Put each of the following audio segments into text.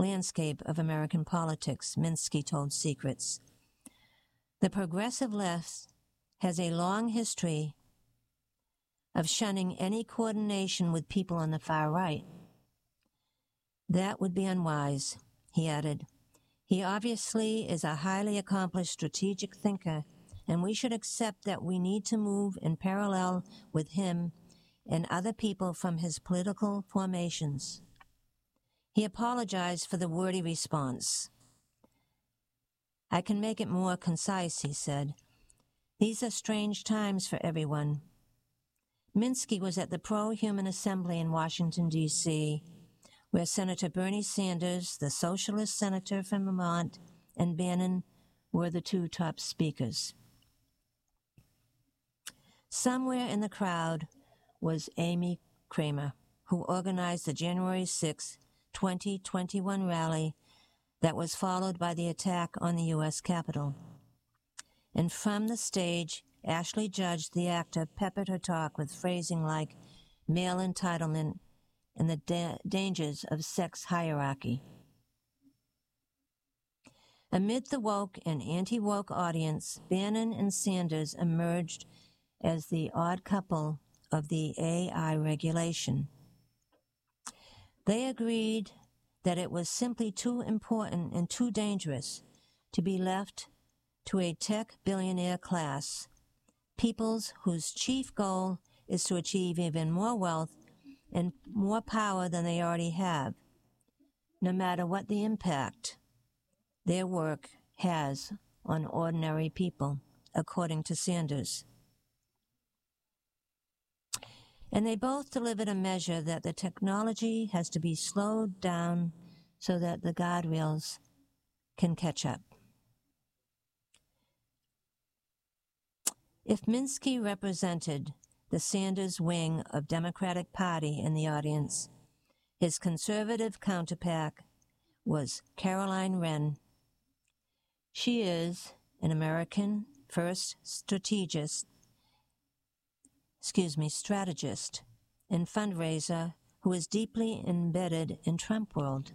landscape of American politics, Minsky told Secrets. The progressive left has a long history of shunning any coordination with people on the far right. That would be unwise, he added. He obviously is a highly accomplished strategic thinker, and we should accept that we need to move in parallel with him and other people from his political formations. He apologized for the wordy response. I can make it more concise, he said. These are strange times for everyone. Minsky was at the Pro-Human Assembly in Washington, D.C., where Senator Bernie Sanders, the socialist senator from Vermont, and Bannon were the two top speakers. Somewhere in the crowd was Amy Kramer, who organized the January 6, 2021 rally that was followed by the attack on the U.S. Capitol. And from the stage, Ashley Judge, the actor, peppered her talk with phrasing like male entitlement and the dangers of sex hierarchy. Amid the woke and anti-woke audience, Bannon and Sanders emerged as the odd couple of the AI regulation. They agreed that it was simply too important and too dangerous to be left to a tech billionaire class, peoples whose chief goal is to achieve even more wealth and more power than they already have, no matter what the impact their work has on ordinary people, according to Sanders. And they both delivered a measure that the technology has to be slowed down so that the guardrails can catch up. If Minsky represented the Sanders wing of Democratic Party in the audience, his conservative counterpart was Caroline Wren. She is an American first strategist and fundraiser who is deeply embedded in Trump world.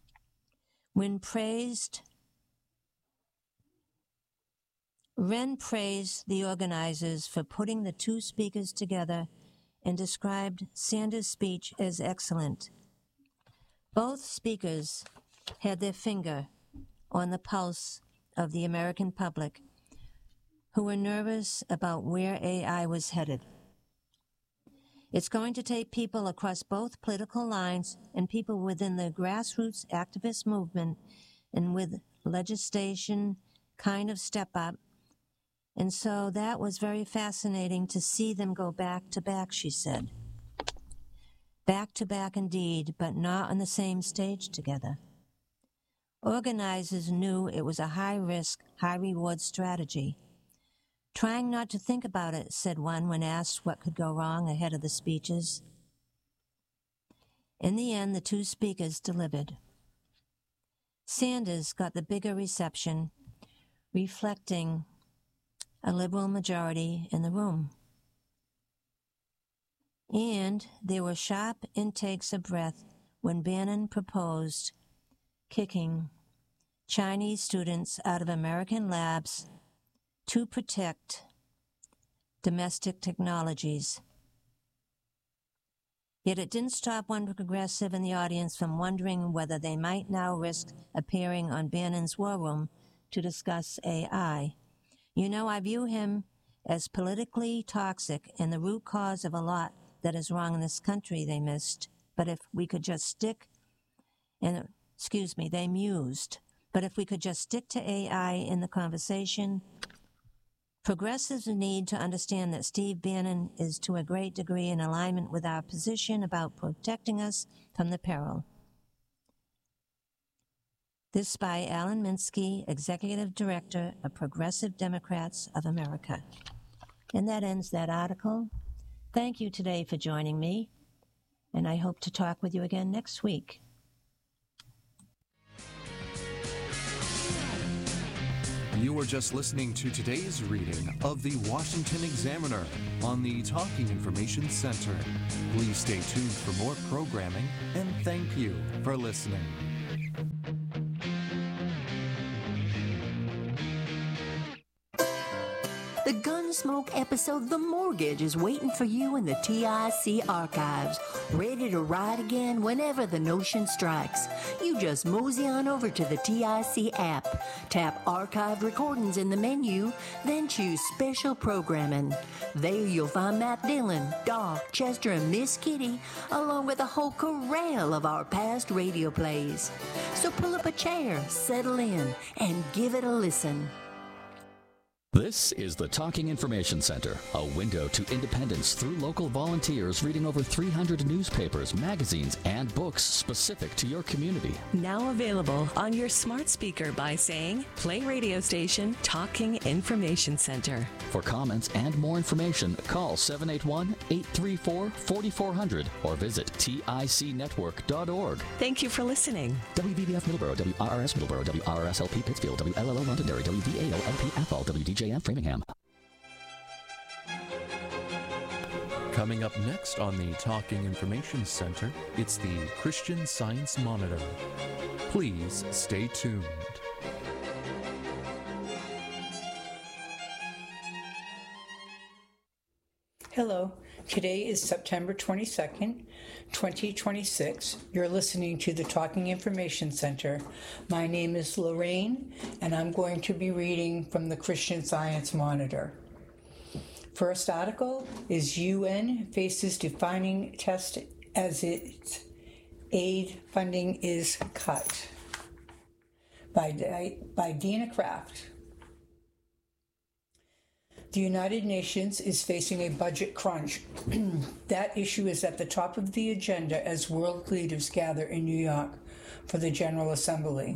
Wren praised the organizers for putting the two speakers together and described Sanders' speech as excellent. Both speakers had their finger on the pulse of the American public, who were nervous about where AI was headed. It's going to take people across both political lines and people within the grassroots activist movement and with legislation kind of step up. And so that was very fascinating to see them go back to back, she said. Back to back indeed, but not on the same stage together. Organizers knew it was a high-risk, high-reward strategy. Trying not to think about it, said one when asked what could go wrong ahead of the speeches. In the end, the two speakers delivered. Sanders got the bigger reception, reflecting a liberal majority in the room. And there were sharp intakes of breath when Bannon proposed kicking Chinese students out of American labs to protect domestic technologies. Yet it didn't stop one progressive in the audience from wondering whether they might now risk appearing on Bannon's War Room to discuss AI. You know, I view him as politically toxic and the root cause of a lot that is wrong in this country, they missed. But if we could just stick, they mused. But if we could just stick to AI in the conversation, progressives need to understand that Steve Bannon is to a great degree in alignment with our position about protecting us from the peril. This by Alan Minsky, Executive Director of Progressive Democrats of America. And that ends that article. Thank you today for joining me, and I hope to talk with you again next week. You were just listening to today's reading of the Washington Examiner on the Talking Information Center. Please stay tuned for more programming, and thank you for listening. The Gunsmoke episode The Mortgage is waiting for you in the TIC archives, ready to ride again whenever the notion strikes. You just mosey on over to the TIC app, tap Archived Recordings in the menu, then choose Special Programming. There you'll find Matt Dillon, Doc, Chester, and Miss Kitty, along with a whole corral of our past radio plays. So pull up a chair, settle in, and give it a listen. This is the Talking Information Center, a window to independence through local volunteers reading over 300 newspapers, magazines, and books specific to your community. Now available on your smart speaker by saying, play radio station Talking Information Center. For comments and more information, call 781-834-4400 or visit ticnetwork.org. Thank you for listening. WBBF Middleborough, WRRS Middleborough, WRRSLP Pittsfield, WLLO Londonderry, WVAO-LP Athol, WDJM Framingham. Coming up next on the Talking Information Center, it's the Christian Science Monitor. Please stay tuned. Hello, today is September 22nd, 2026. You're listening to the Talking Information Center. My name is Lorraine, and I'm going to be reading from the Christian Science Monitor. First article is UN faces defining test as its aid funding is cut, by Dina Kraft. The United Nations is facing a budget crunch. That issue is at the top of the agenda as world leaders gather in New York for the General Assembly.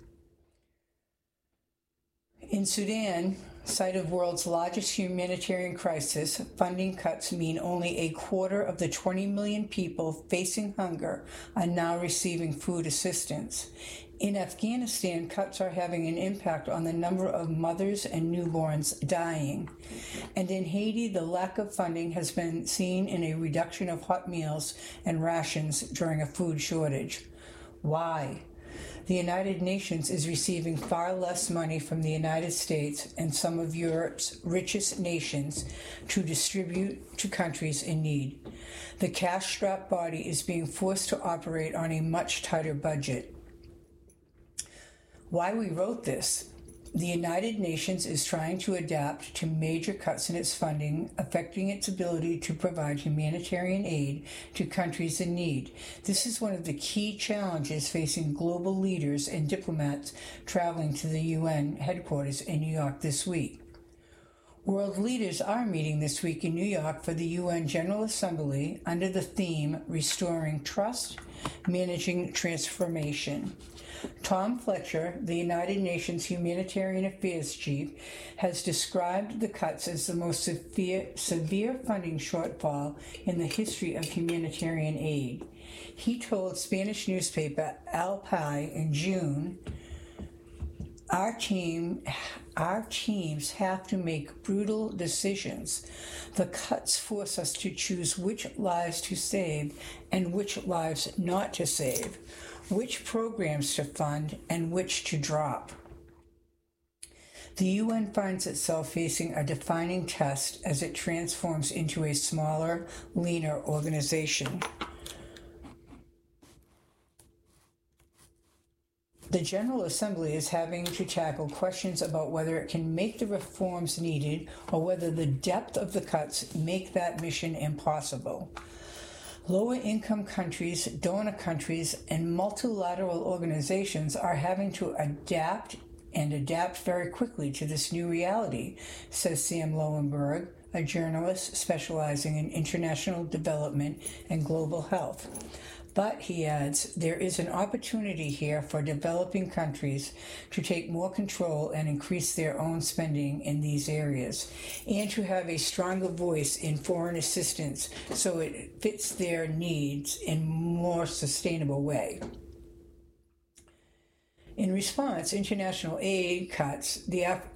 In Sudan, site of world's largest humanitarian crisis, funding cuts mean only a quarter of the 20 million people facing hunger are now receiving food assistance. In Afghanistan, cuts are having an impact on the number of mothers and newborns dying. And in Haiti, the lack of funding has been seen in a reduction of hot meals and rations during a food shortage. Why? The United Nations is receiving far less money from the United States and some of Europe's richest nations to distribute to countries in need. The cash-strapped body is being forced to operate on a much tighter budget. Why we wrote this? The United Nations is trying to adapt to major cuts in its funding, affecting its ability to provide humanitarian aid to countries in need. This is one of the key challenges facing global leaders and diplomats traveling to the UN headquarters in New York this week. World leaders are meeting this week in New York for the UN General Assembly under the theme Restoring Trust, Managing Transformation. Tom Fletcher, the United Nations Humanitarian Affairs Chief, has described the cuts as the most severe funding shortfall in the history of humanitarian aid. He told Spanish newspaper El Pai in June, Our teams have to make brutal decisions. The cuts force us to choose which lives to save and which lives not to save, which programs to fund and which to drop. The UN finds itself facing a defining test as it transforms into a smaller, leaner organization. The General Assembly is having to tackle questions about whether it can make the reforms needed or whether the depth of the cuts make that mission impossible. Lower-income countries, donor countries, and multilateral organizations are having to adapt very quickly to this new reality, says Sam Lowenberg, a journalist specializing in international development and global health. But, he adds, there is an opportunity here for developing countries to take more control and increase their own spending in these areas, and to have a stronger voice in foreign assistance so it fits their needs in a more sustainable way. In response, international aid cuts, the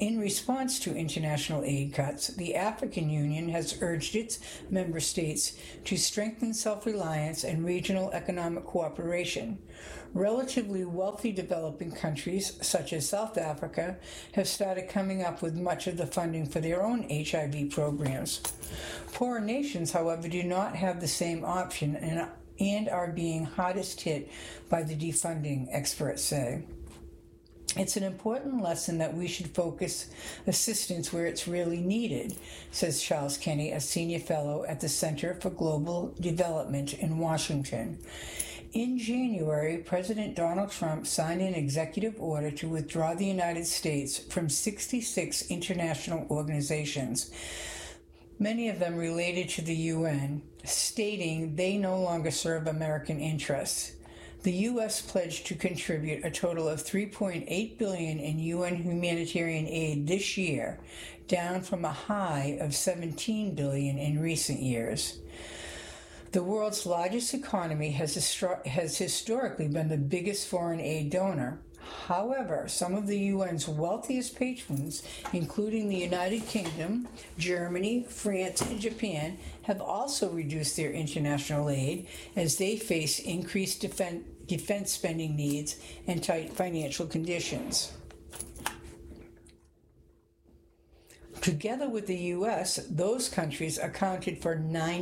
In response to international aid cuts, the African Union has urged its member states to strengthen self-reliance and regional economic cooperation. Relatively wealthy developing countries, such as South Africa, have started coming up with much of the funding for their own HIV programs. Poorer nations, however, do not have the same option and are being hardest hit by the defunding, experts say. It's an important lesson that we should focus assistance where it's really needed, says Charles Kenny, a senior fellow at the Center for Global Development in Washington. In January, President Donald Trump signed an executive order to withdraw the United States from 66 international organizations, many of them related to the UN, stating they no longer serve American interests. The U.S. pledged to contribute a total of $3.8 billion in UN humanitarian aid this year, down from a high of $17 billion in recent years. The world's largest economy has historically been the biggest foreign aid donor. However, some of the UN's wealthiest patrons, including the United Kingdom, Germany, France, and Japan, have also reduced their international aid as they face increased defense spending needs and tight financial conditions. Together with the U.S., those countries accounted for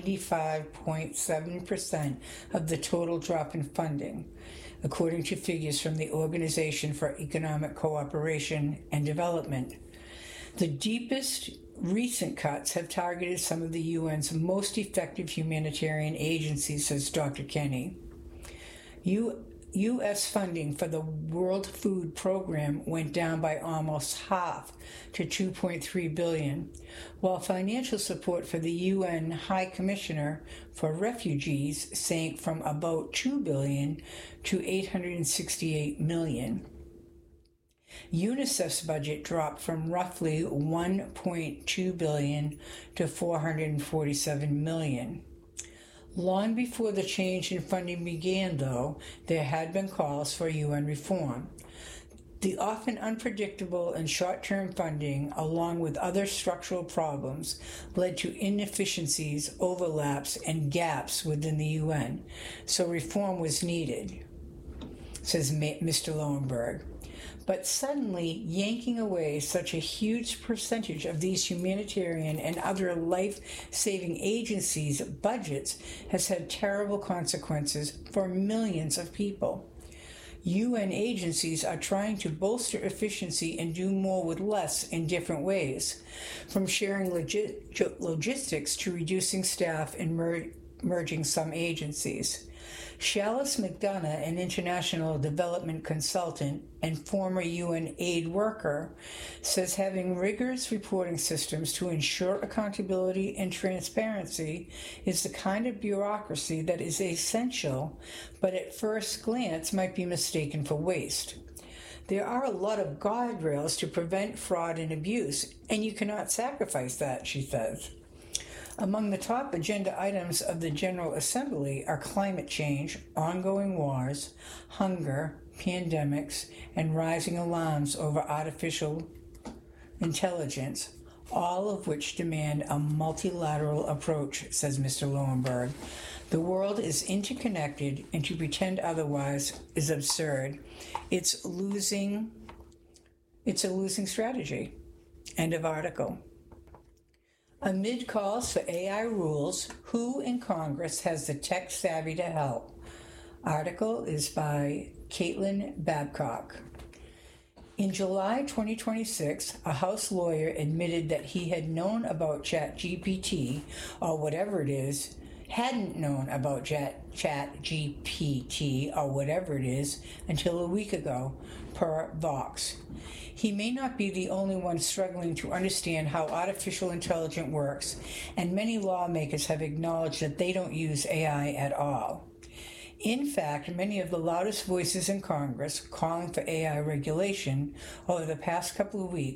95.7% of the total drop in funding, according to figures from the Organization for Economic Cooperation and Development. The deepest recent cuts have targeted some of the UN's most effective humanitarian agencies, says Dr. Kenny. U.S. funding for the World Food Program went down by almost half to $2.3 billion, while financial support for the UN High Commissioner for Refugees sank from about $2 billion to $868 million. UNICEF's budget dropped from roughly $1.2 billion to $447 million. Long before the change in funding began, though, there had been calls for UN reform. The often unpredictable and short-term funding, along with other structural problems, led to inefficiencies, overlaps, and gaps within the UN, so reform was needed, says Mr. Lowenberg. But suddenly, yanking away such a huge percentage of these humanitarian and other life-saving agencies' budgets has had terrible consequences for millions of people. UN agencies are trying to bolster efficiency and do more with less in different ways, from sharing logistics to reducing staff and merging some agencies. Chalice McDonough, an international development consultant and former UN aid worker, says having rigorous reporting systems to ensure accountability and transparency is the kind of bureaucracy that is essential, but at first glance might be mistaken for waste. There are a lot of guardrails to prevent fraud and abuse, and you cannot sacrifice that, she says. Among the top agenda items of the General Assembly are climate change, ongoing wars, hunger, pandemics, and rising alarms over artificial intelligence, all of which demand a multilateral approach, says Mr. Lowenberg. The world is interconnected, and to pretend otherwise is absurd. It's a losing strategy. End of article. Amid calls for AI rules, who in Congress has the tech savvy to help? Article is by Caitlin Babcock. In July 2026, a House lawyer admitted that he had known about ChatGPT, or whatever it is, hadn't known about ChatGPT, or whatever it is, until a week ago, per Vox. He may not be the only one struggling to understand how artificial intelligence works, and many lawmakers have acknowledged that they don't use AI at all. In fact, many of the loudest voices in Congress calling for AI regulation over the past couple of weeks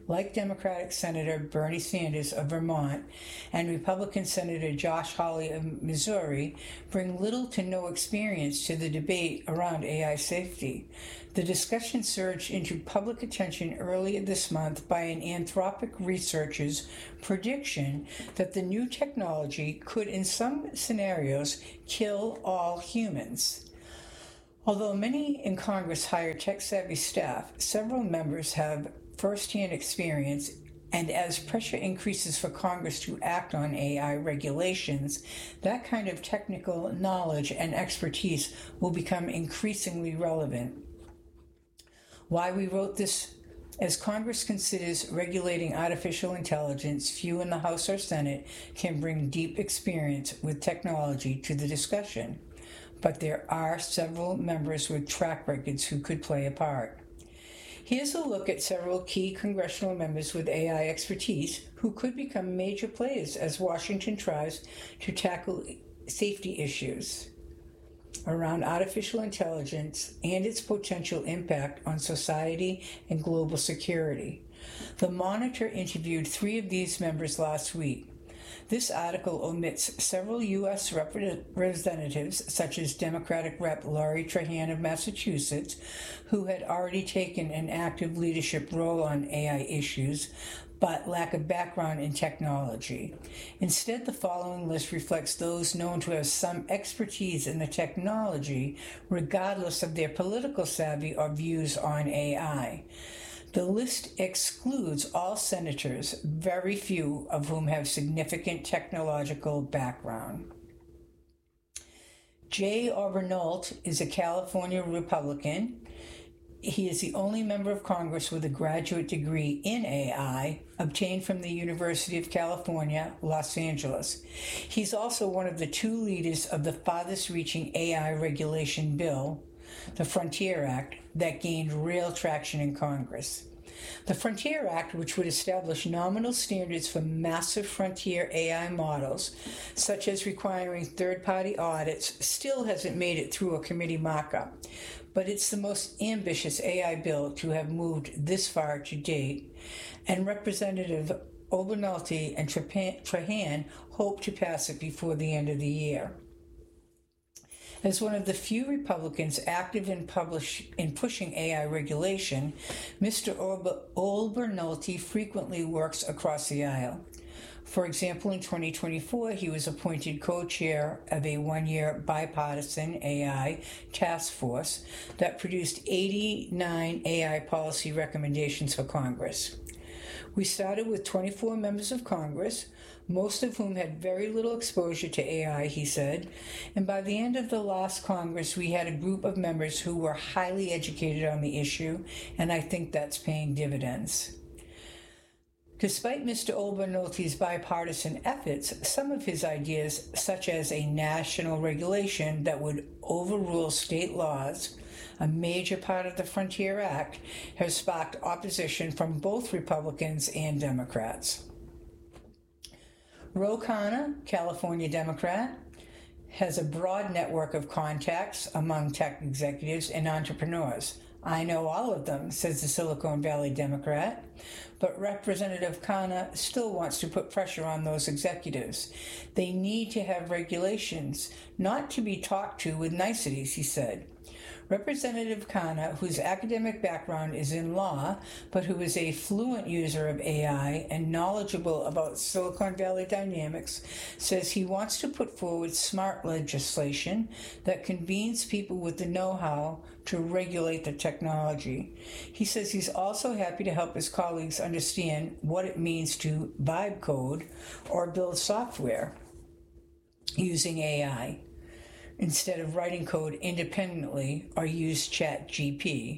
like Democratic Senator Bernie Sanders of Vermont and Republican Senator Josh Hawley of Missouri, bring little to no experience to the debate around AI safety. The discussion surged into public attention earlier this month by an Anthropic researcher's prediction that the new technology could, in some scenarios, kill all humans. Although many in Congress hire tech-savvy staff, several members have first-hand experience, and as pressure increases for Congress to act on AI regulations, that kind of technical knowledge and expertise will become increasingly relevant. Why we wrote this: as Congress considers regulating artificial intelligence, few in the House or Senate can bring deep experience with technology to the discussion, but there are several members with track records who could play a part. Here's a look at several key congressional members with AI expertise who could become major players as Washington tries to tackle safety issues around artificial intelligence and its potential impact on society and global security. The Monitor interviewed 3 of these members last week. This article omits several U.S. representatives, such as Democratic Rep. Lori Trahan of Massachusetts, who had already taken an active leadership role on AI issues, but lack a background in technology. Instead, the following list reflects those known to have some expertise in the technology, regardless of their political savvy or views on AI. The list excludes all senators, very few of whom have significant technological background. Jay Obernolt is a California Republican. He is the only member of Congress with a graduate degree in AI obtained from the University of California, Los Angeles. He's also one of the 2 leaders of the farthest-reaching AI regulation bill, the Frontier Act, that gained real traction in Congress. The Frontier Act, which would establish nominal standards for massive frontier AI models, such as requiring third-party audits, still hasn't made it through a committee markup. But it's the most ambitious AI bill to have moved this far to date, and Representative Obernolte and Trahan hope to pass it before the end of the year. As one of the few Republicans active in pushing AI regulation, Mr. Obernolte frequently works across the aisle. For example, in 2024, he was appointed co-chair of a 1-year bipartisan AI task force that produced 89 AI policy recommendations for Congress. We started with 24 members of Congress, most of whom had very little exposure to AI, he said, and by the end of the last Congress, we had a group of members who were highly educated on the issue, and I think that's paying dividends. Despite Mr. Obernolte's bipartisan efforts, some of his ideas, such as a national regulation that would overrule state laws, a major part of the Frontier Act, have sparked opposition from both Republicans and Democrats. Ro Khanna, California Democrat, has a broad network of contacts among tech executives and entrepreneurs. I know all of them, says the Silicon Valley Democrat, but Representative Khanna still wants to put pressure on those executives. They need to have regulations, not to be talked to with niceties, he said. Representative Khanna, whose academic background is in law, but who is a fluent user of AI and knowledgeable about Silicon Valley dynamics, says he wants to put forward smart legislation that convenes people with the know-how to regulate the technology. He says he's also happy to help his colleagues understand what it means to vibe code or build software using AI, instead of writing code independently or use ChatGPT.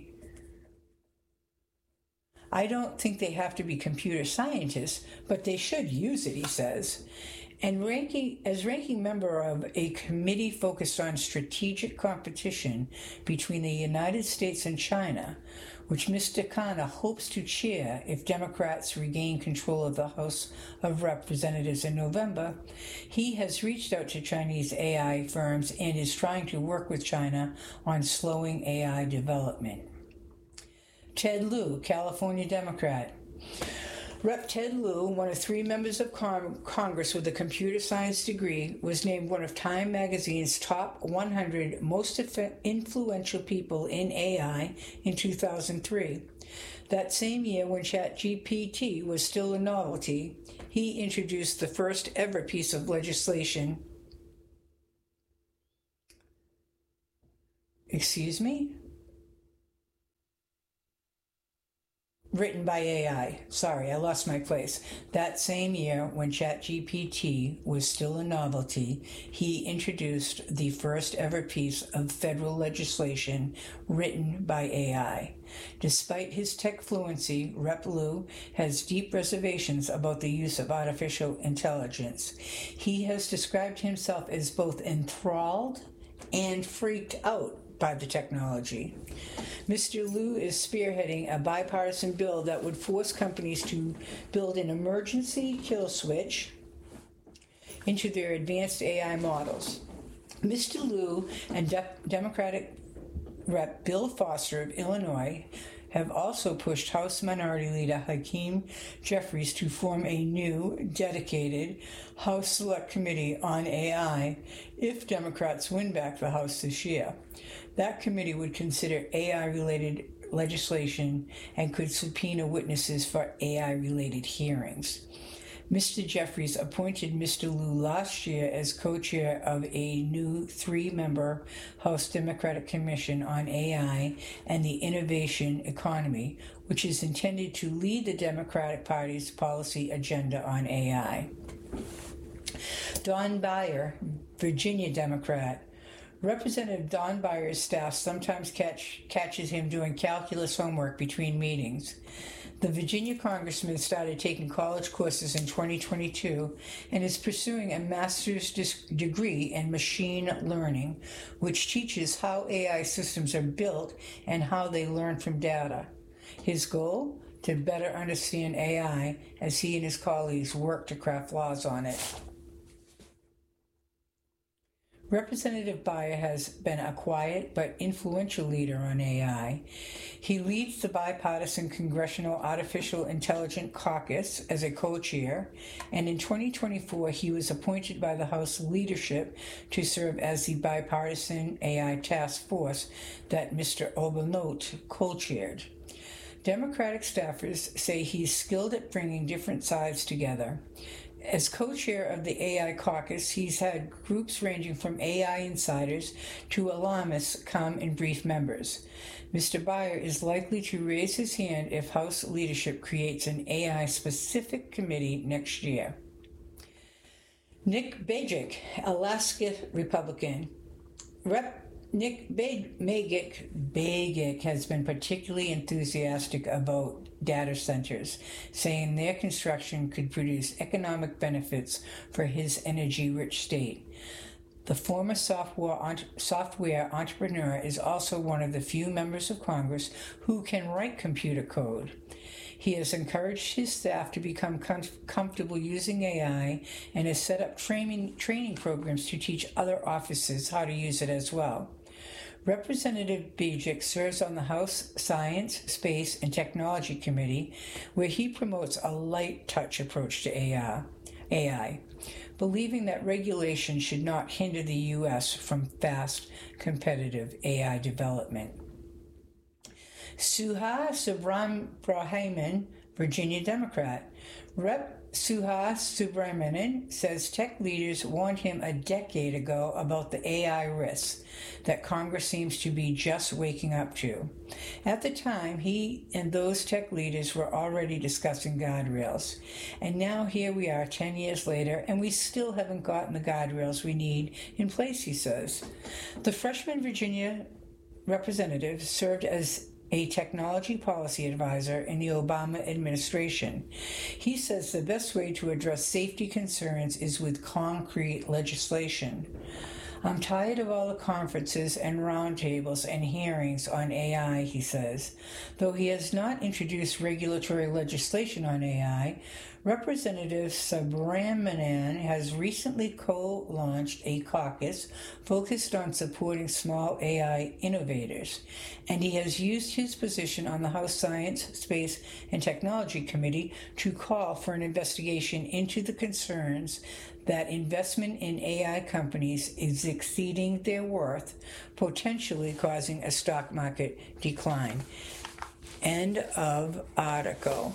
I don't think they have to be computer scientists, but they should use it, he says. And as ranking member of a committee focused on strategic competition between the United States and China, which Mr. Khanna hopes to chair if Democrats regain control of the House of Representatives in November, he has reached out to Chinese AI firms and is trying to work with China on slowing AI development. Ted Lieu, California Democrat. Rep. Ted Lieu, one of 3 members of Congress with a computer science degree, was named one of Time magazine's top 100 most influential people in AI in 2003. That same year, when ChatGPT was still a novelty, he introduced the first ever piece of legislation. Written by AI. Sorry, I lost my place. That same year, when ChatGPT was still a novelty, he introduced the first ever piece of federal legislation written by AI. Despite his tech fluency, Rep. Lieu has deep reservations about the use of artificial intelligence. He has described himself as both enthralled and freaked out by the technology. Mr. Lieu is spearheading a bipartisan bill that would force companies to build an emergency kill switch into their advanced AI models. Mr. Lieu and Democratic Rep. Bill Foster of Illinois have also pushed House Minority Leader Hakeem Jeffries to form a new, dedicated House Select Committee on AI if Democrats win back the House this year. That committee would consider AI-related legislation and could subpoena witnesses for AI-related hearings. Mr. Jeffries appointed Mr. Lieu last year as co-chair of a new 3-member House Democratic Commission on AI and the Innovation Economy, which is intended to lead the Democratic Party's policy agenda on AI. Don Beyer, Virginia Democrat. Representative Don Beyer's staff sometimes catches him doing calculus homework between meetings. The Virginia congressman started taking college courses in 2022 and is pursuing a master's degree in machine learning, which teaches how AI systems are built and how they learn from data. His goal? To better understand AI as he and his colleagues work to craft laws on it. Representative Beyer has been a quiet but influential leader on AI. He leads the bipartisan Congressional Artificial Intelligence Caucus as a co-chair, and in 2024 he was appointed by the House leadership to serve as the bipartisan AI task force that Mr. Obernolte co-chaired. Democratic staffers say he's skilled at bringing different sides together. As co-chair of the AI caucus, he's had groups ranging from AI insiders to alarmists come and brief members. Mr. Beyer is likely to raise his hand if House leadership creates an AI-specific committee next year. Nick Begich, Alaska Republican. Rep. Nick Begich has been particularly enthusiastic about data centers, saying their construction could produce economic benefits for his energy-rich state. The former software entrepreneur is also one of the few members of Congress who can write computer code. He has encouraged his staff to become comfortable using AI and has set up training programs to teach other offices how to use it as well. Representative Begich serves on the House Science, Space, and Technology Committee, where he promotes a light-touch approach to AI, believing that regulation should not hinder the U.S. from fast, competitive AI development. Suha Subramanian, Virginia Democrat. Rep. Suha Subramanian says tech leaders warned him a decade ago about the AI risks that Congress seems to be just waking up to. At the time, he and those tech leaders were already discussing guardrails. And now here we are 10 years later, and we still haven't gotten the guardrails we need in place, he says. The freshman Virginia representative served as a technology policy advisor in the Obama administration. He says the best way to address safety concerns is with concrete legislation. I'm tired of all the conferences and roundtables and hearings on AI, he says. Though he has not introduced regulatory legislation on AI, Representative Subramanian has recently co-launched a caucus focused on supporting small AI innovators, and he has used his position on the House Science, Space, and Technology Committee to call for an investigation into the concerns that investment in AI companies is exceeding their worth, potentially causing a stock market decline. End of article.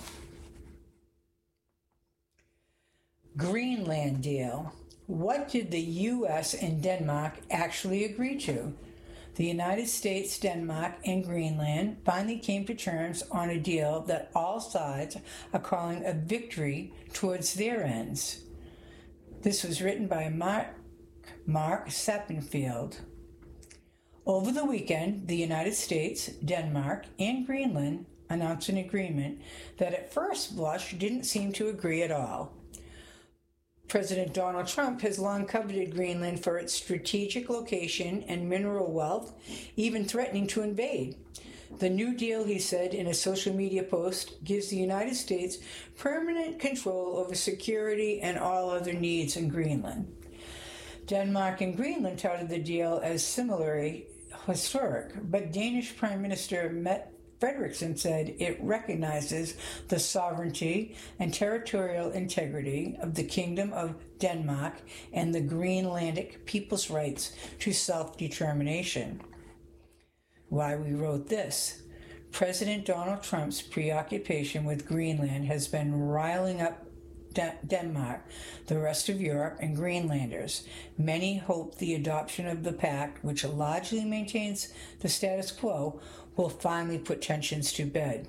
Greenland deal. What did the U.S. and Denmark actually agree to? The United States, Denmark, and Greenland finally came to terms on a deal that all sides are calling a victory towards their ends. This was written by Mark Sappenfield. Over the weekend, the United States, Denmark, and Greenland announced an agreement that at first blush didn't seem to agree at all. President Donald Trump has long coveted Greenland for its strategic location and mineral wealth, even threatening to invade. The new deal, he said in a social media post, gives the United States permanent control over security and all other needs in Greenland. Denmark and Greenland touted the deal as similarly historic, but Danish Prime Minister Mette Frederiksen said it recognizes the sovereignty and territorial integrity of the Kingdom of Denmark and the Greenlandic people's rights to self-determination. Why we wrote this. President Donald Trump's preoccupation with Greenland has been riling up Denmark, the rest of Europe, and Greenlanders. Many hope the adoption of the pact, which largely maintains the status quo, will finally put tensions to bed.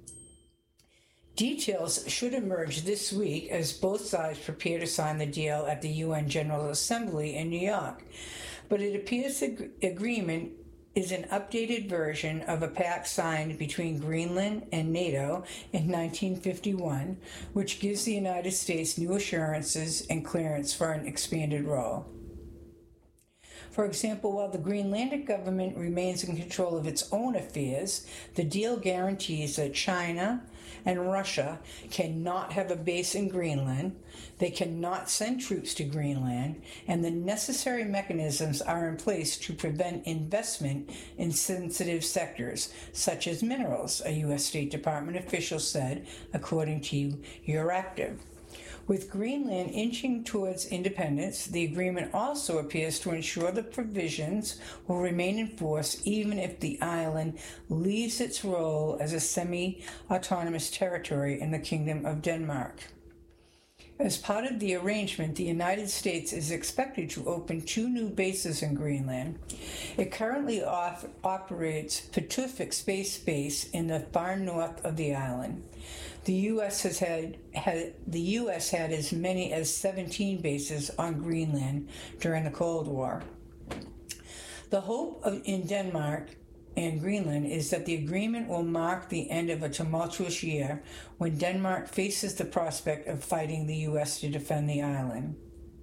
Details should emerge this week as both sides prepare to sign the deal at the UN General Assembly in New York. But it appears the agreement is an updated version of a pact signed between Greenland and NATO in 1951, which gives the United States new assurances and clearance for an expanded role. For example, while the Greenlandic government remains in control of its own affairs, the deal guarantees that China and Russia cannot have a base in Greenland, they cannot send troops to Greenland, and the necessary mechanisms are in place to prevent investment in sensitive sectors, such as minerals, a U.S. State Department official said, according to Euractiv. With Greenland inching towards independence, the agreement also appears to ensure the provisions will remain in force even if the island leaves its role as a semi-autonomous territory in the Kingdom of Denmark. As part of the arrangement, the United States is expected to open 2 new bases in Greenland. It currently operates Pituffik Space Base in the far north of the island. The U.S. had as many as 17 bases on Greenland during the Cold War. The hope in Denmark and Greenland is that the agreement will mark the end of a tumultuous year when Denmark faces the prospect of fighting the U.S. to defend the island.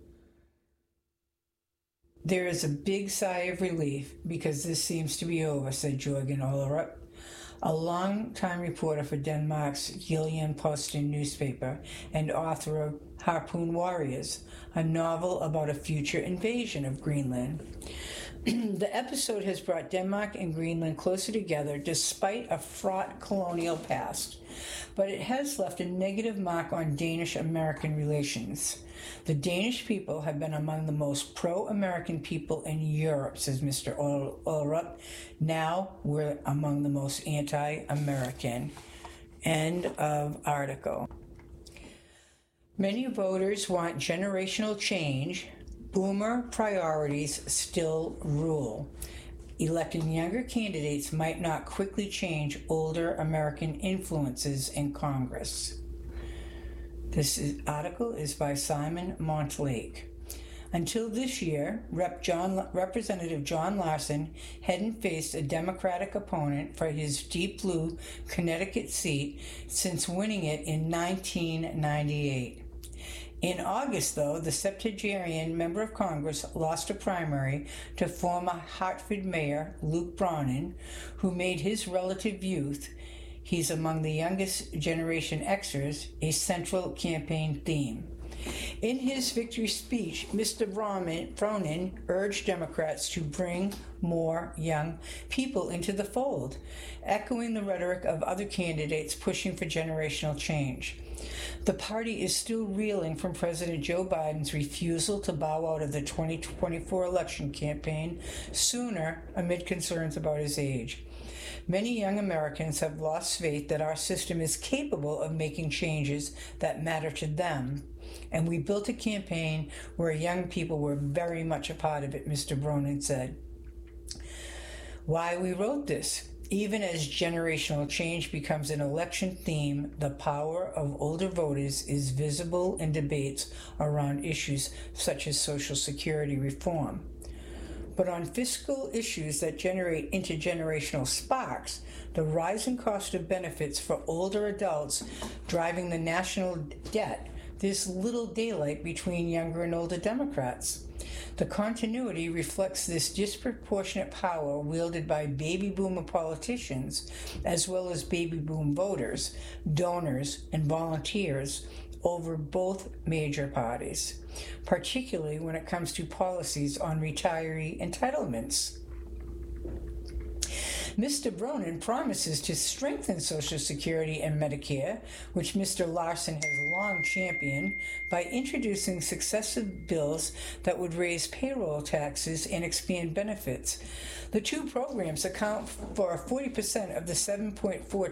There is a big sigh of relief because this seems to be over, said Jørgen Ollerup, a long-time reporter for Denmark's Jyllands-Posten newspaper and author of Harpoon Warriors, a novel about a future invasion of Greenland. The episode has brought Denmark and Greenland closer together despite a fraught colonial past, but it has left a negative mark on Danish-American relations. The Danish people have been among the most pro-American people in Europe, says Mr. Ollerup. Now we're among the most anti-American. End of article. Many voters want generational change. Boomer priorities still rule. Electing younger candidates might not quickly change older American influences in Congress. This article is by Simon Montlake. Until this year, Representative John Larson hadn't faced a Democratic opponent for his deep blue Connecticut seat since winning it in 1998. In August, though, the septuagenarian member of Congress lost a primary to former Hartford Mayor Luke Braunen, who made his relative youth, he's among the youngest generation Xers, a central campaign theme. In his victory speech, Mr. Braunen urged Democrats to bring more young people into the fold, echoing the rhetoric of other candidates pushing for generational change. The party is still reeling from President Joe Biden's refusal to bow out of the 2024 election campaign sooner amid concerns about his age. Many young Americans have lost faith that our system is capable of making changes that matter to them, and we built a campaign where young people were very much a part of it, Mr. Braunen said. Why we wrote this? Even as generational change becomes an election theme, the power of older voters is visible in debates around issues such as Social Security reform. But on fiscal issues that generate intergenerational sparks, the rising cost of benefits for older adults driving the national debt, there's little daylight between younger and older Democrats. The continuity reflects this disproportionate power wielded by baby boomer politicians, as well as baby boom voters, donors, and volunteers over both major parties, particularly when it comes to policies on retiree entitlements. Mr. Braunen promises to strengthen Social Security and Medicare, which Mr. Larson has long championed, by introducing successive bills that would raise payroll taxes and expand benefits. The two programs account for 40% of the $7.4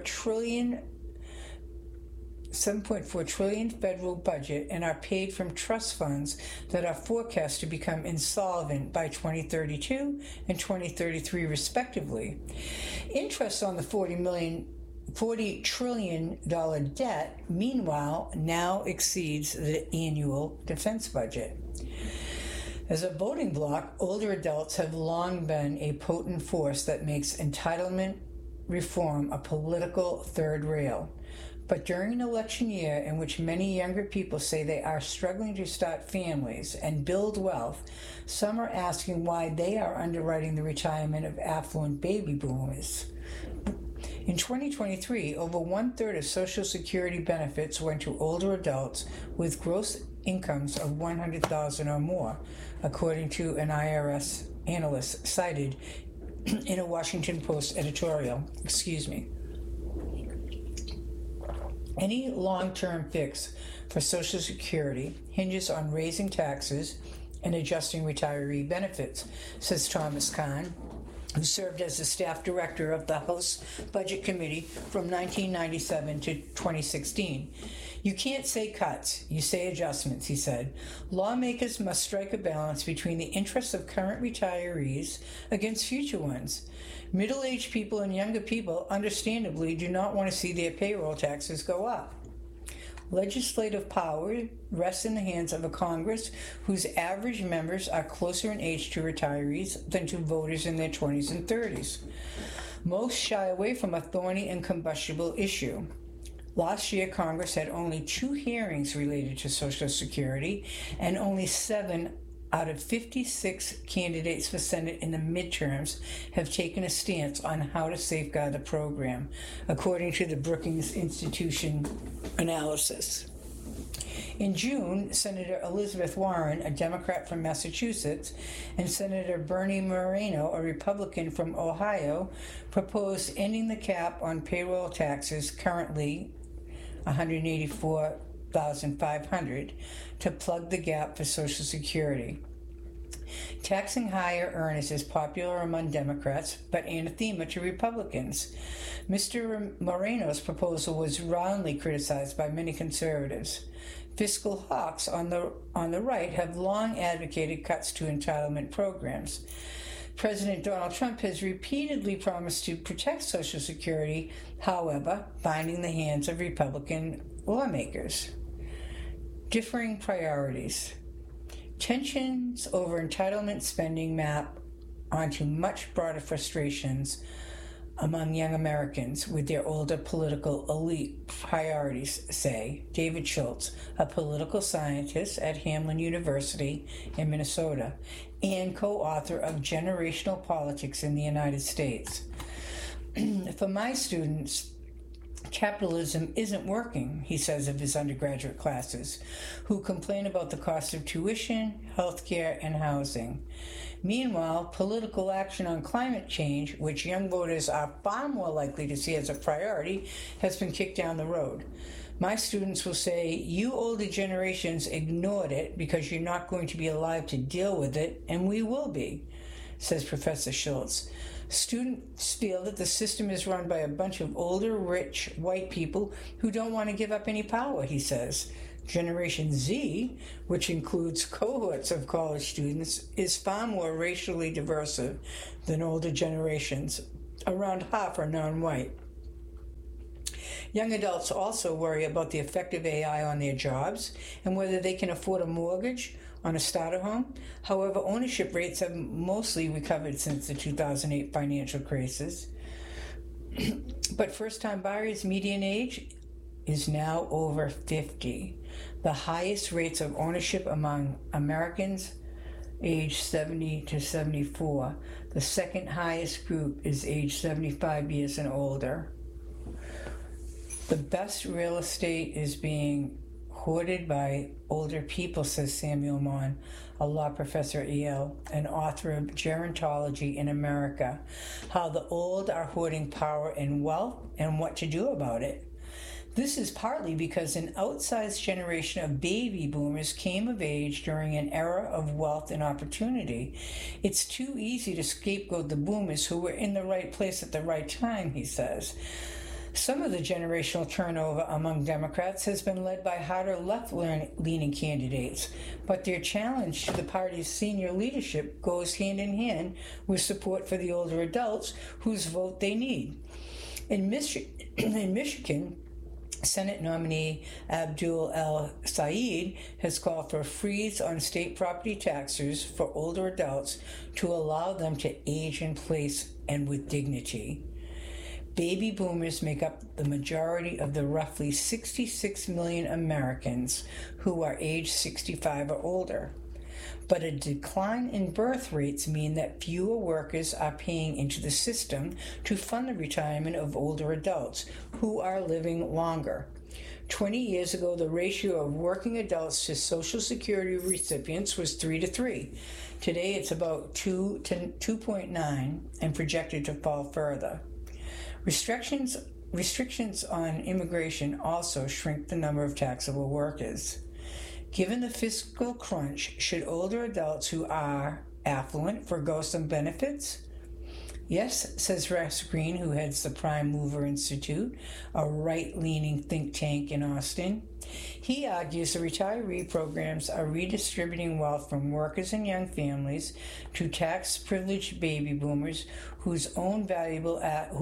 trillion federal budget and are paid from trust funds that are forecast to become insolvent by 2032 and 2033 respectively. Interest on the $40 trillion debt, meanwhile, now exceeds the annual defense budget. As a voting bloc, older adults have long been a potent force that makes entitlement reform a political third rail. But during an election year in which many younger people say they are struggling to start families and build wealth, some are asking why they are underwriting the retirement of affluent baby boomers. In 2023, over one-third of Social Security benefits went to older adults with gross incomes of $100,000 or more, according to an IRS analyst cited in a Washington Post editorial. Any long-term fix for Social Security hinges on raising taxes and adjusting retiree benefits, says Thomas Kahn, who served as the staff director of the House Budget Committee from 1997 to 2016. You can't say cuts, you say adjustments, he said. Lawmakers must strike a balance between the interests of current retirees against future ones. Middle-aged people and younger people, understandably, do not want to see their payroll taxes go up. Legislative power rests in the hands of a Congress whose average members are closer in age to retirees than to voters in their 20s and 30s. Most shy away from a thorny and combustible issue. Last year, Congress had only 2 hearings related to Social Security, and only 7 out of 56 candidates for Senate in the midterms have taken a stance on how to safeguard the program, according to the Brookings Institution analysis. In June, Senator Elizabeth Warren, a Democrat from Massachusetts, and Senator Bernie Moreno, a Republican from Ohio, proposed ending the cap on payroll taxes, currently $184,500, to plug the gap for Social Security. Taxing higher earners is popular among Democrats, but anathema to Republicans. Mr. Moreno's proposal was roundly criticized by many conservatives. Fiscal hawks on the right have long advocated cuts to entitlement programs. President Donald Trump has repeatedly promised to protect Social Security, however, binding the hands of Republican lawmakers. Differing priorities. Tensions over entitlement spending map onto much broader frustrations among young Americans with their older political elite priorities, say David Schultz, a political scientist at Hamline University in Minnesota and co-author of Generational Politics in the United States. For my students, capitalism isn't working, he says of his undergraduate classes, who complain about the cost of tuition, healthcare, and housing. Meanwhile, political action on climate change, which young voters are far more likely to see as a priority, has been kicked down the road. My students will say, you older generations ignored it because you're not going to be alive to deal with it, and we will be, says Professor Schultz. Students feel that the system is run by a bunch of older, rich, white people who don't want to give up any power, he says. Generation Z, which includes cohorts of college students, is far more racially diverse than older generations. Around half are non-white. Young adults also worry about the effect of AI on their jobs and whether they can afford a mortgage on a starter home. However, ownership rates have mostly recovered since the 2008 financial crisis. But first-time buyers' median age is now over 50. The highest rates of ownership among Americans age 70 to 74. The second highest group is age 75 years and older. The best real estate is being hoarded by older people, says Samuel Mon, a law professor at Yale, and author of Gerontology in America, How the Old Are Hoarding Power and Wealth and What to Do About It. This is partly because an outsized generation of baby boomers came of age during an era of wealth and opportunity. It's too easy to scapegoat the boomers who were in the right place at the right time, he says. Some of the generational turnover among Democrats has been led by harder left-leaning candidates, but their challenge to the party's senior leadership goes hand in hand with support for the older adults whose vote they need. In Michigan, Senate nominee Abdul El-Sayed has called for a freeze on state property taxes for older adults to allow them to age in place and with dignity. Baby boomers make up the majority of the roughly 66 million Americans who are age 65 or older. But a decline in birth rates mean that fewer workers are paying into the system to fund the retirement of older adults who are living longer. 20 years ago, the ratio of working adults to Social Security recipients was 3 to 3. Today, it's about 2 to 2.9 and projected to fall further. Restrictions on immigration also shrink the number of taxable workers. Given the fiscal crunch, should older adults who are affluent forgo some benefits? Yes, says Rex Green, who heads the Prime Mover Institute, a right-leaning think tank in Austin. He argues the retiree programs are redistributing wealth from workers and young families to tax-privileged baby boomers who own valuable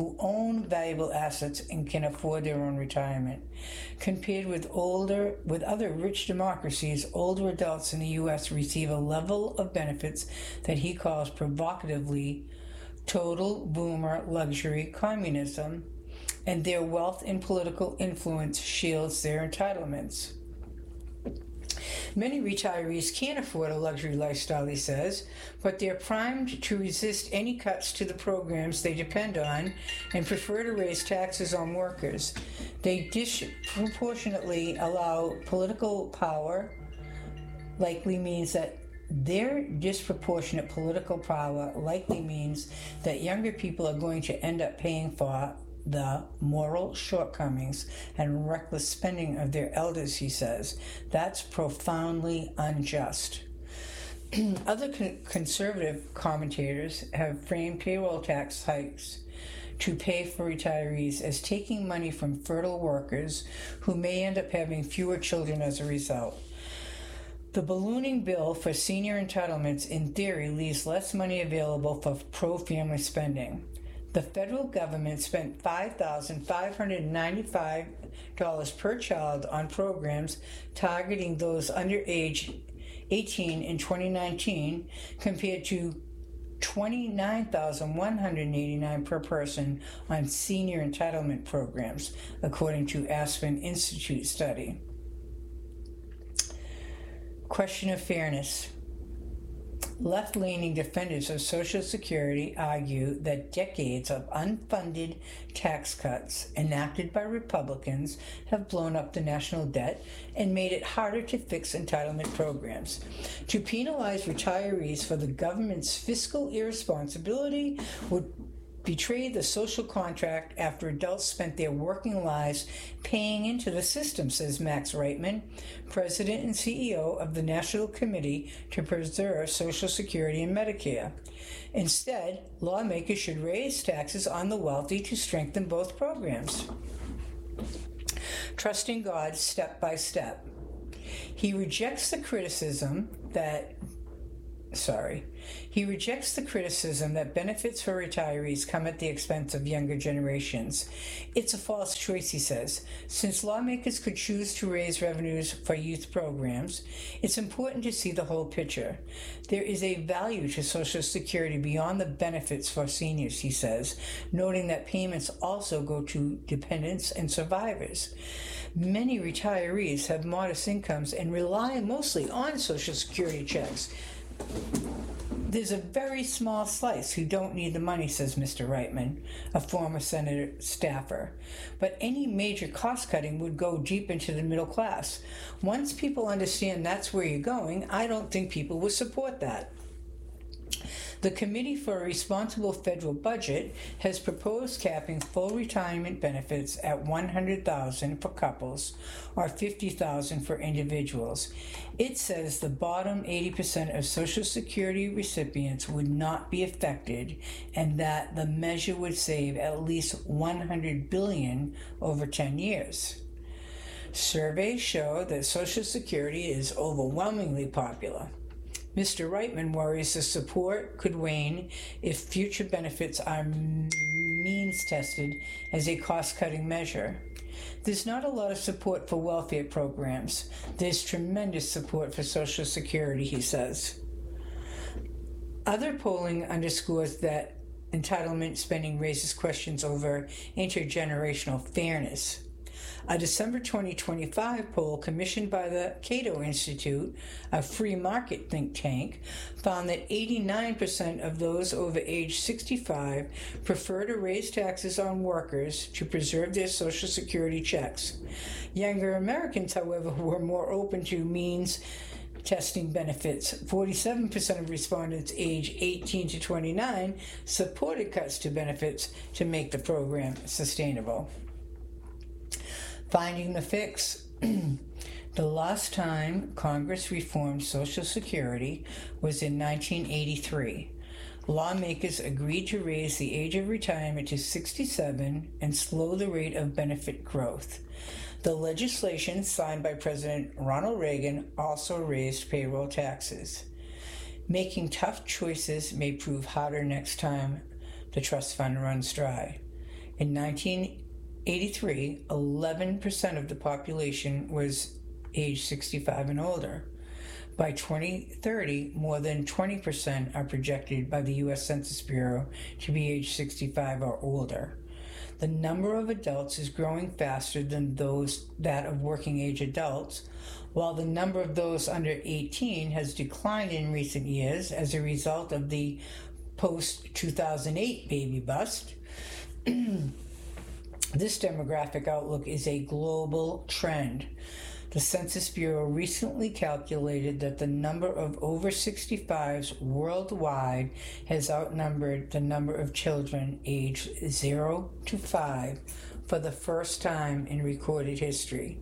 assets and can afford their own retirement. Compared with other rich democracies, older adults in the U.S. receive a level of benefits that he calls provocatively total boomer luxury communism, and their wealth and political influence shields their entitlements. Many retirees can't afford a luxury lifestyle, he says, but they're primed to resist any cuts to the programs they depend on and prefer to raise taxes on workers. They disproportionately allow political power, likely means that their disproportionate political power likely means that younger people are going to end up paying for the moral shortcomings and reckless spending of their elders, he says. That's profoundly unjust. Other conservative commentators have framed payroll tax hikes to pay for retirees as taking money from fertile workers who may end up having fewer children as a result. The ballooning bill for senior entitlements, in theory, leaves less money available for pro-family spending. The federal government spent $5,595 per child on programs targeting those under age 18 in 2019, compared to $29,189 per person on senior entitlement programs, according to Aspen Institute study. Question of fairness. Left-leaning defenders of Social Security argue that decades of unfunded tax cuts enacted by Republicans have blown up the national debt and made it harder to fix entitlement programs. To penalize retirees for the government's fiscal irresponsibility would betray the social contract after adults spent their working lives paying into the system, says Max Reitman, president and CEO of the National Committee to Preserve Social Security and Medicare. Instead, lawmakers should raise taxes on the wealthy to strengthen both programs. Trusting God step by step. He rejects the criticism that benefits for retirees come at the expense of younger generations. It's a false choice, he says. Since lawmakers could choose to raise revenues for youth programs, it's important to see the whole picture. There is a value to Social Security beyond the benefits for seniors, he says, noting that payments also go to dependents and survivors. Many retirees have modest incomes and rely mostly on Social Security checks. There's a very small slice who don't need the money, says Mr. Reitman, a former Senator staffer. But any major cost-cutting would go deep into the middle class. Once people understand that's where you're going, I don't think people will support that. The Committee for a Responsible Federal Budget has proposed capping full retirement benefits at $100,000 for couples or $50,000 for individuals. It says the bottom 80% of Social Security recipients would not be affected and that the measure would save at least $100 billion over 10 years. Surveys show that Social Security is overwhelmingly popular. Mr. Reitman worries the support could wane if future benefits are means-tested as a cost-cutting measure. There's not a lot of support for welfare programs. There's tremendous support for Social Security, he says. Other polling underscores that entitlement spending raises questions over intergenerational fairness. A December 2025 poll commissioned by the Cato Institute, a free market think tank, found that 89% of those over age 65 prefer to raise taxes on workers to preserve their Social Security checks. Younger Americans, however, were more open to means testing benefits. 47% of respondents aged 18 to 29 supported cuts to benefits to make the program sustainable. Finding the fix. The last time Congress reformed Social Security was in 1983. Lawmakers agreed to raise the age of retirement to 67 and slow the rate of benefit growth. The legislation signed by President Ronald Reagan also raised payroll taxes. Making tough choices may prove harder next time the trust fund runs dry. In 1983, 11% of the population was age 65 and older. By 2030, more than 20% are projected by the U.S. Census Bureau to be age 65 or older. The number of adults is growing faster than that of working age adults, while the number of those under 18 has declined in recent years as a result of the post-2008 baby bust. This demographic outlook is a global trend. The Census Bureau recently calculated that the number of over 65s worldwide has outnumbered the number of children aged 0 to 5 for the first time in recorded history.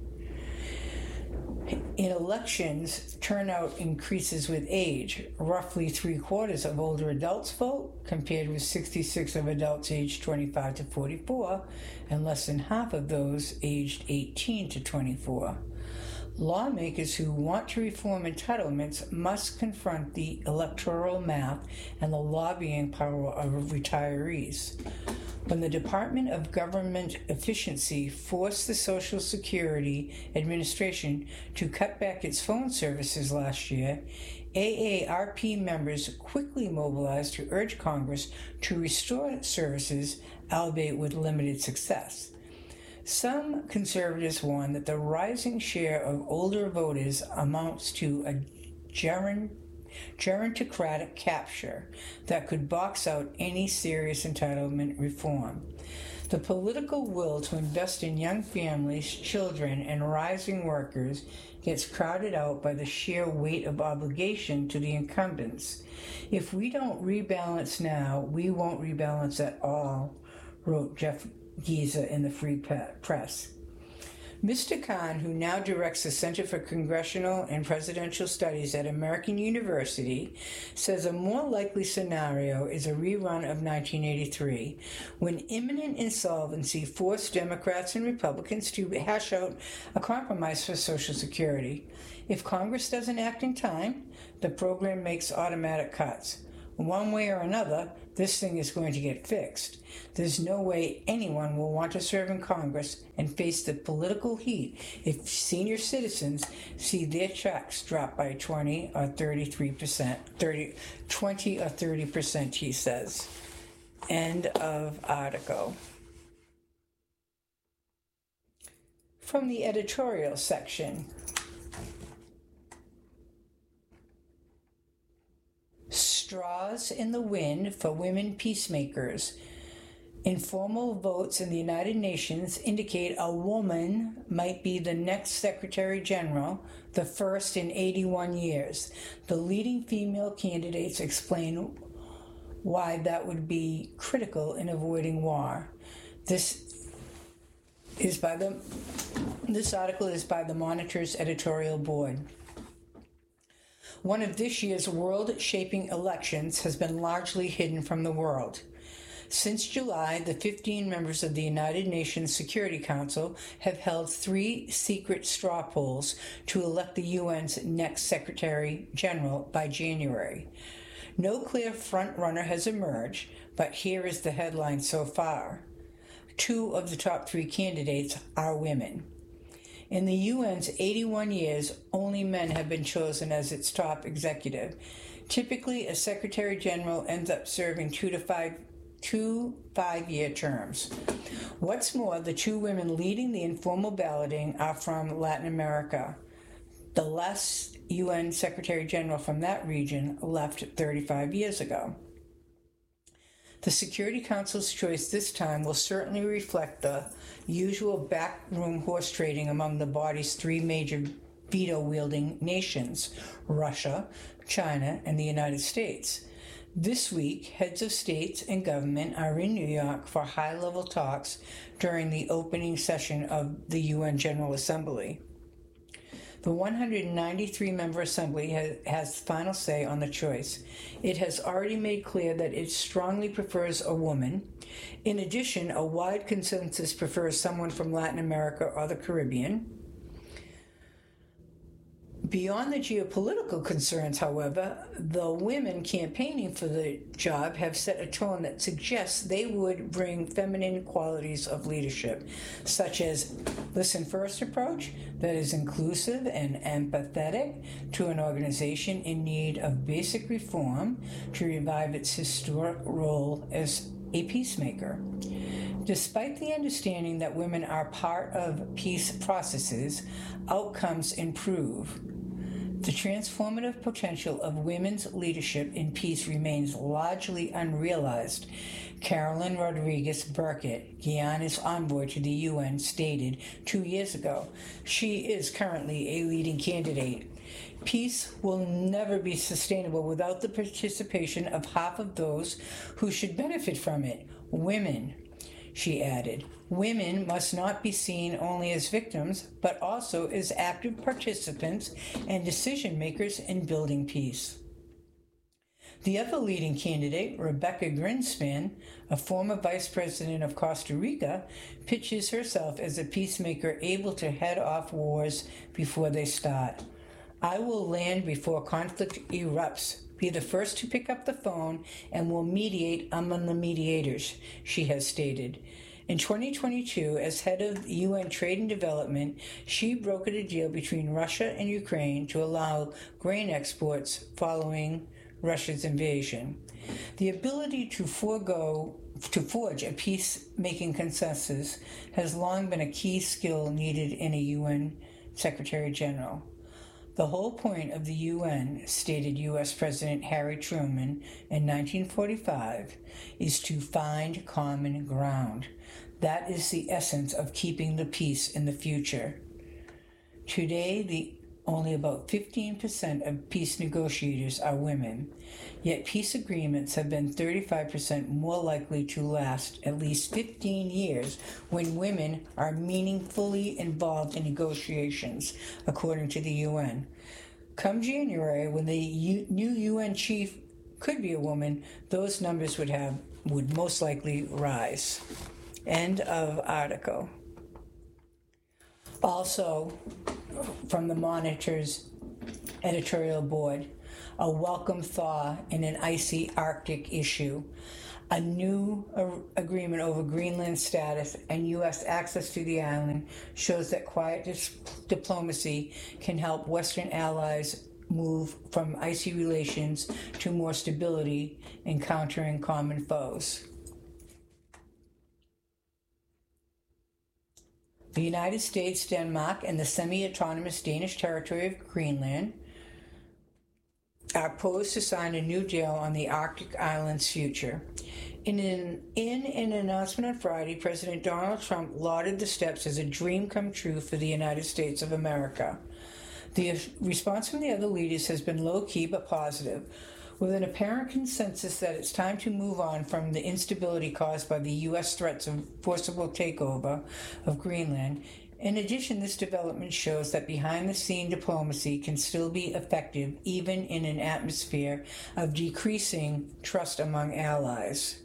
In elections, turnout increases with age. Roughly 3/4 of older adults vote, compared with 66% of adults aged 25 to 44, and less than half of those aged 18 to 24. Lawmakers who want to reform entitlements must confront the electoral math and the lobbying power of retirees. When the Department of Government Efficiency forced the Social Security Administration to cut back its phone services last year, AARP members quickly mobilized to urge Congress to restore services, albeit with limited success. Some conservatives warn that the rising share of older voters amounts to a gerontocratic capture that could box out any serious entitlement reform. The political will to invest in young families, children, and rising workers gets crowded out by the sheer weight of obligation to the incumbents. If we don't rebalance now, we won't rebalance at all, wrote Jeff Giza in the Free Press. Mr. Khan, who now directs the Center for Congressional and Presidential Studies at American University, says a more likely scenario is a rerun of 1983, when imminent insolvency forced Democrats and Republicans to hash out a compromise for Social Security. If Congress doesn't act in time, the program makes automatic cuts. One way or another, this thing is going to get fixed. There's no way anyone will want to serve in Congress and face the political heat if senior citizens see their checks drop by 20 or 30%, he says. End of article. From the editorial section. Straws in the wind for women peacemakers. Informal votes in the United Nations indicate a woman might be the next Secretary General, the first in 81 years. The leading female candidates explain why that would be critical in avoiding war. This article is by the Monitor's editorial board. One of this year's world-shaping elections has been largely hidden from the world. Since July, the 15 members of the United Nations Security Council have held 3 secret straw polls to elect the UN's next Secretary General by January. No clear front-runner has emerged, but here is the headline so far. 2 of the top 3 candidates are women. In the UN's 81 years, only men have been chosen as its top executive. Typically, a Secretary General ends up serving 2 5-year terms. What's more, the 2 women leading the informal balloting are from Latin America. The last UN Secretary General from that region left 35 years ago. The Security Council's choice this time will certainly reflect the usual backroom horse trading among the body's 3 major veto-wielding nations, Russia, China, and the United States. This week, heads of states and government are in New York for high-level talks during the opening session of the UN General Assembly. The 193-member Assembly has final say on the choice. It has already made clear that it strongly prefers a woman. In addition, a wide consensus prefers someone from Latin America or the Caribbean. Beyond the geopolitical concerns, however, the women campaigning for the job have set a tone that suggests they would bring feminine qualities of leadership, such as listen-first approach that is inclusive and empathetic to an organization in need of basic reform to revive its historic role as a peacemaker. Despite the understanding that women are part of peace processes, outcomes improve. The transformative potential of women's leadership in peace remains largely unrealized. Carolyn Rodriguez Burkett, Guyana's envoy to the UN, stated 2 years ago. She is currently a leading candidate. Peace will never be sustainable without the participation of half of those who should benefit from it, women. She added, women must not be seen only as victims, but also as active participants and decision makers in building peace. The other leading candidate, Rebecca Greenspan, a former vice president of Costa Rica, pitches herself as a peacemaker able to head off wars before they start. I will land before conflict erupts, be the first to pick up the phone, and will mediate among the mediators, she has stated. In 2022, as head of UN Trade and Development, she brokered a deal between Russia and Ukraine to allow grain exports following Russia's invasion. The ability to forge a peacemaking consensus has long been a key skill needed in a UN Secretary General. The whole point of the UN, stated U.S. President Harry Truman in 1945, is to find common ground. That is the essence of keeping the peace in the future. Today, only about 15% of peace negotiators are women, yet peace agreements have been 35% more likely to last at least 15 years when women are meaningfully involved in negotiations, according to the UN. Come January, when the new UN chief could be a woman, those numbers would most likely rise. End of article. Also, from the Monitor's editorial board, a welcome thaw in an icy Arctic issue, a new agreement over Greenland status and U.S. access to the island shows that quiet diplomacy can help Western allies move from icy relations to more stability in countering common foes. The United States, Denmark, and the semi-autonomous Danish territory of Greenland are poised to sign a new deal on the Arctic island's future. In an announcement on Friday, President Donald Trump lauded the steps as a dream come true for the United States of America. The response from the other leaders has been low-key but positive, with an apparent consensus that it's time to move on from the instability caused by the U.S. threats of forcible takeover of Greenland. In addition, this development shows that behind-the-scene diplomacy can still be effective even in an atmosphere of decreasing trust among allies.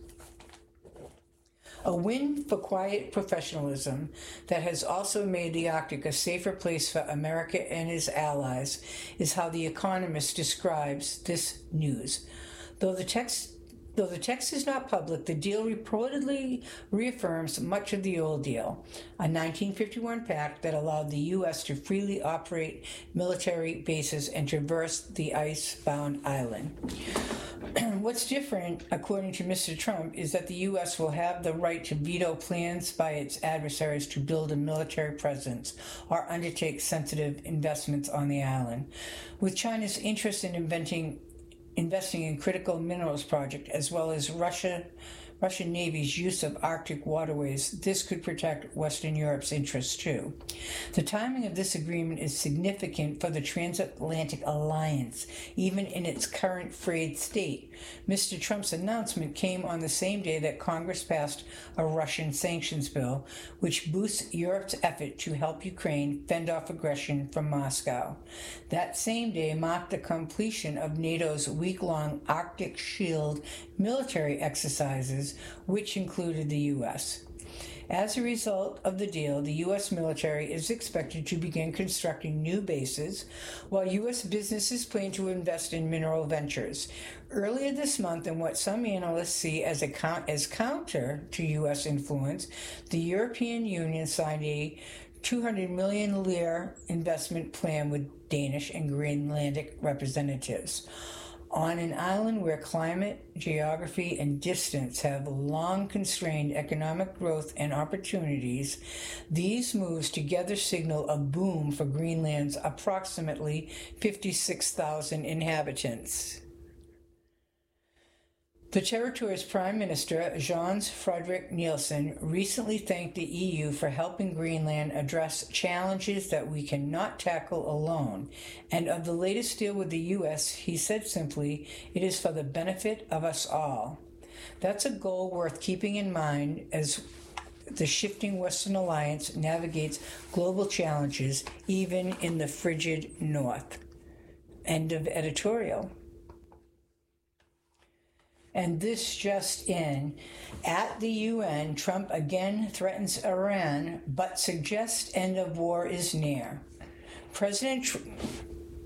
A win for quiet professionalism that has also made the Arctic a safer place for America and its allies is how The Economist describes this news. Though the text is not public, the deal reportedly reaffirms much of the old deal, a 1951 pact that allowed the U.S. to freely operate military bases and traverse the ice-bound island. What's different, according to Mr. Trump, is that the U.S. will have the right to veto plans by its adversaries to build a military presence or undertake sensitive investments on the island. With China's interest in investing in critical minerals project, as well as Russian Navy's use of Arctic waterways, this could protect Western Europe's interests too. The timing of this agreement is significant for the transatlantic alliance, even in its current frayed state. Mr. Trump's announcement came on the same day that Congress passed a Russian sanctions bill, which boosts Europe's effort to help Ukraine fend off aggression from Moscow. That same day marked the completion of NATO's week-long Arctic Shield military exercises, which included the U.S. As a result of the deal, the U.S. military is expected to begin constructing new bases, while U.S. businesses plan to invest in mineral ventures. Earlier this month, in what some analysts see as counter to U.S. influence, the European Union signed a 200 million lire investment plan with Danish and Greenlandic representatives. On an island where climate, geography, and distance have long constrained economic growth and opportunities, these moves together signal a boom for Greenland's approximately 56,000 inhabitants. The territory's Prime Minister, Jens Frederik Nielsen, recently thanked the EU for helping Greenland address challenges that we cannot tackle alone. And of the latest deal with the U.S., he said simply, "It is for the benefit of us all." That's a goal worth keeping in mind as the shifting Western alliance navigates global challenges, even in the frigid North. End of editorial. And this just in, at the UN, Trump again threatens Iran, but suggests end of war is near. President